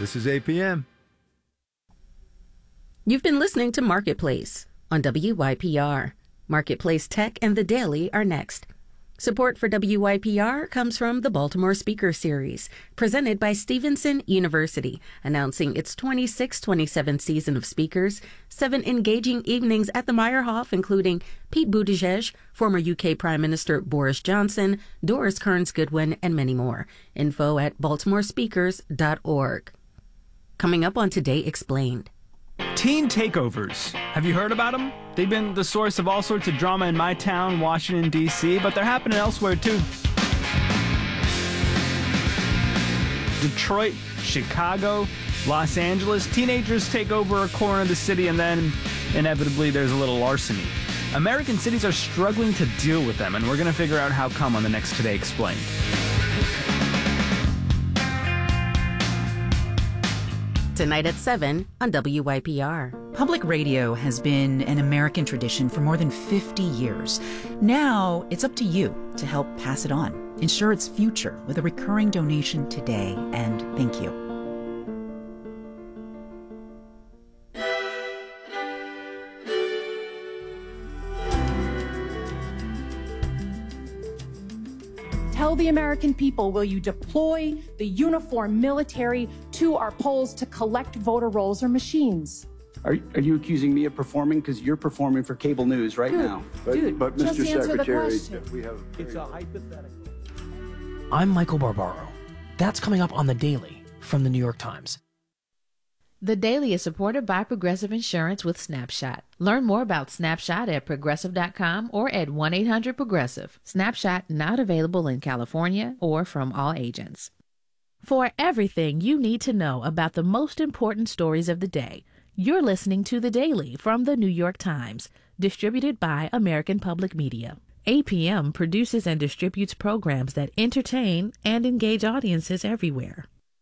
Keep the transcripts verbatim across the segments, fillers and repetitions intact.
This is A P M. You've been listening to Marketplace on W Y P R. Marketplace Tech and The Daily are next. Support for W Y P R comes from the Baltimore Speaker Series, presented by Stevenson University, announcing its twenty-six twenty-seven season of speakers, seven engaging evenings at the Meyerhoff, including Pete Buttigieg, former U K Prime Minister Boris Johnson, Doris Kearns Goodwin, and many more. Info at baltimore speakers dot org. Coming up on Today Explained. Teen takeovers. Have you heard about them? They've been the source of all sorts of drama in my town, Washington, D C, but they're happening elsewhere too. Detroit, Chicago, Los Angeles. Teenagers take over a corner of the city and then inevitably there's a little larceny. American cities are struggling to deal with them, and we're going to figure out how come on the next Today Explained. Tonight at seven on W Y P R. Public radio has been an American tradition for more than fifty years. Now it's up to you to help pass it on. Ensure its future with a recurring donation today, and thank you. Tell the American people, will you deploy the uniformed military to our polls to collect voter rolls or machines? Are, are you accusing me of performing? Because you're performing for cable news right dude, now. But, dude, but just Mister answer Secretary, the question. we have... It's a hypothetical. I'm Michael Barbaro. That's coming up on The Daily from The New York Times. The Daily is supported by Progressive Insurance with Snapshot. Learn more about Snapshot at progressive dot com or at one eight hundred progressive. Snapshot not available in California or from all agents. For everything you need to know about the most important stories of the day, you're listening to The Daily from The New York Times, distributed by American Public Media. A P M produces and distributes programs that entertain and engage audiences everywhere.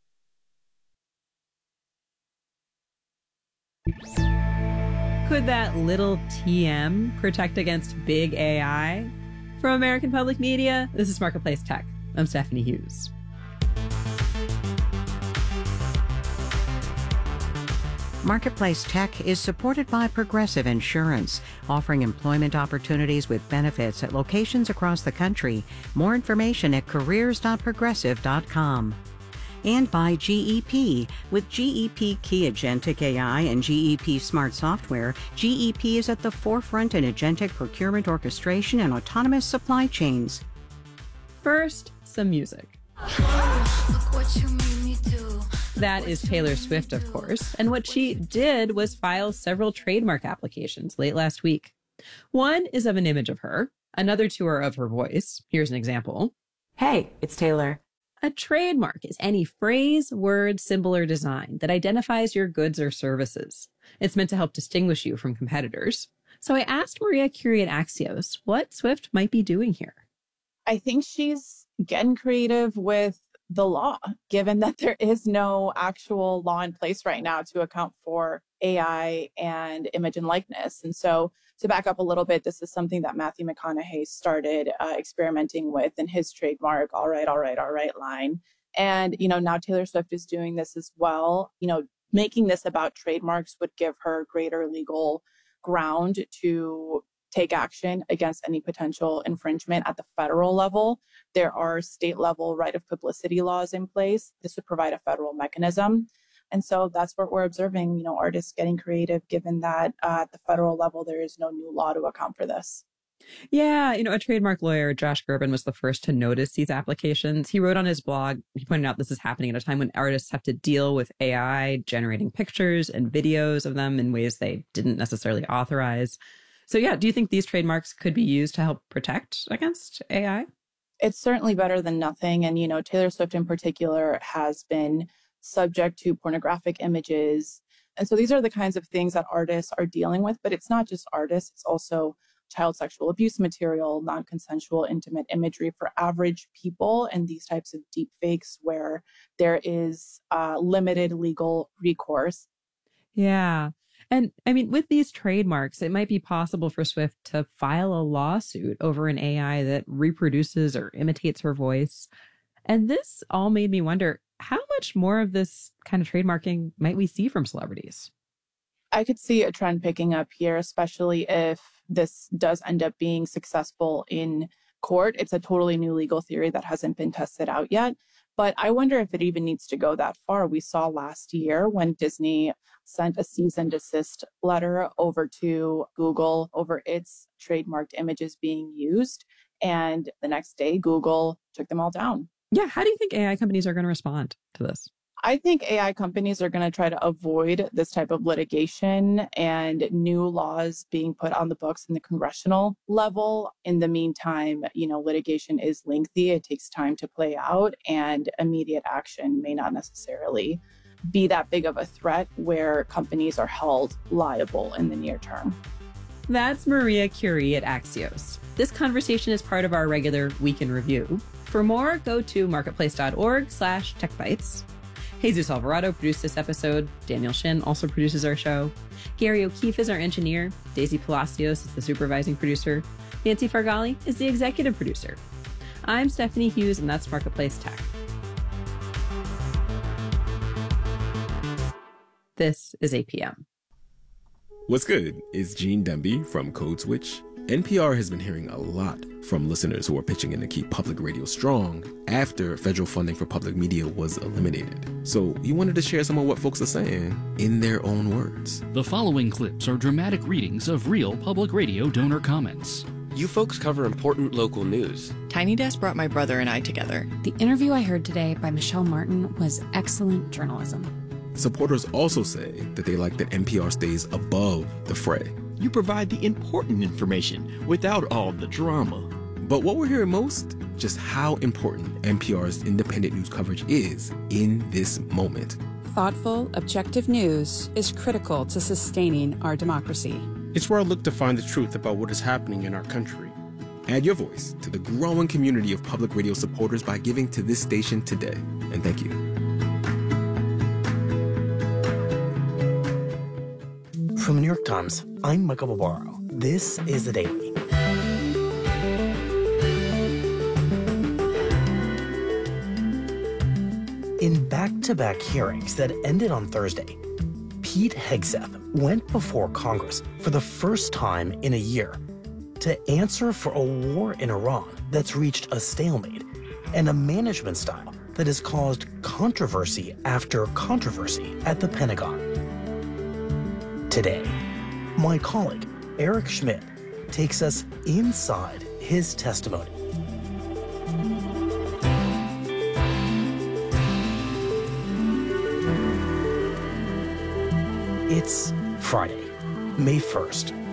Could that little T M protect against big A I? From American Public Media, this is Marketplace Tech. I'm Stephanie Hughes. Marketplace Tech is supported by Progressive Insurance, offering employment opportunities with benefits at locations across the country. More information at careers dot progressive dot com. And by G E P. With G E P Key Agentic A I and G E P Smart Software, G E P is at the forefront in agentic procurement orchestration and autonomous supply chains. First, some music. That is Taylor Swift, of course, and what she did was file several trademark applications late last week. One is of an image of her, another two are of her voice. Here's an example. Hey, it's Taylor. A trademark is any phrase, word, symbol, or design that identifies your goods or services. It's meant to help distinguish you from competitors. So I asked Maria Curie at Axios what Swift might be doing here. I think she's getting creative with the law, given that there is no actual law in place right now to account for A I and image and likeness. And so to back up a little bit, this is something that Matthew McConaughey started uh, experimenting with in his trademark, all right, all right, all right line. And, you know, now Taylor Swift is doing this as well. You know, making this about trademarks would give her greater legal ground to take action against any potential infringement at the federal level. There are state level right of publicity laws in place. This would provide a federal mechanism. And so that's what we're observing, you know, artists getting creative, given that uh, at the federal level, there is no new law to account for this. Yeah, you know, a trademark lawyer, Josh Gerben, was the first to notice these applications. He wrote on his blog, he pointed out this is happening at a time when artists have to deal with A I generating pictures and videos of them in ways they didn't necessarily authorize. So yeah, do you think these trademarks could be used to help protect against A I? It's certainly better than nothing. And, you know, Taylor Swift in particular has been subject to pornographic images. And so these are the kinds of things that artists are dealing with, but it's not just artists, it's also child sexual abuse material, non-consensual intimate imagery for average people, and these types of deep fakes where there is uh, limited legal recourse. Yeah. And I mean, with these trademarks, it might be possible for Swift to file a lawsuit over an A I that reproduces or imitates her voice. And this all made me wonder, How much more of this kind of trademarking might we see from celebrities? I could see a trend picking up here, especially if this does end up being successful in court. It's a totally new legal theory that hasn't been tested out yet. But I wonder if it even needs to go that far. We saw last year when Disney sent a cease and desist letter over to Google over its trademarked images being used. And the next day, Google took them all down. Yeah. How do you think A I companies are going to respond to this? I think A I companies are going to try to avoid this type of litigation and new laws being put on the books in the congressional level. In the meantime, you know, litigation is lengthy. It takes time to play out, and immediate action may not necessarily be that big of a threat where companies are held liable in the near term. That's Maria Curie at Axios. This conversation is part of our regular Week in Review. For more, go to marketplace.org slash techbytes. Jesus Alvarado produced this episode. Daniel Shin also produces our show. Gary O'Keefe is our engineer. Daisy Palacios is the supervising producer. Nancy Fargali is the executive producer. I'm Stephanie Hughes, and that's Marketplace Tech. This is eight p.m. What's good? It's Gene Demby from Code Switch. N P R has been hearing a lot from listeners who are pitching in to keep public radio strong after federal funding for public media was eliminated. So we wanted to share some of what folks are saying in their own words. The following clips are dramatic readings of real public radio donor comments. You folks cover important local news. Tiny Desk brought my brother and I together. The interview I heard today by Michelle Martin was excellent journalism. Supporters also say that they like that N P R stays above the fray. You provide the important information without all the drama. But what we're hearing most, just how important N P R's independent news coverage is in this moment. Thoughtful, objective news is critical to sustaining our democracy. It's where I look to find the truth about what is happening in our country. Add your voice to the growing community of public radio supporters by giving to this station today. And thank you. From the New York Times, I'm Michael Barbaro. This is The Daily. In back-to-back hearings that ended on Thursday, Pete Hegseth went before Congress for the first time in a year to answer for a war in Iran that's reached a stalemate and a management style that has caused controversy after controversy at the Pentagon. Today, my colleague, Eric Schmidt, takes us inside his testimony. It's Friday, May first.